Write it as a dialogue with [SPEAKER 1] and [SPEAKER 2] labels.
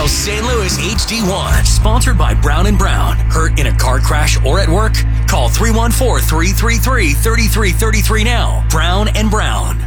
[SPEAKER 1] Now, St. Louis HD1, sponsored by Brown & Brown. Hurt in a car crash or at work? Call 314-333-3333 now. Brown & Brown.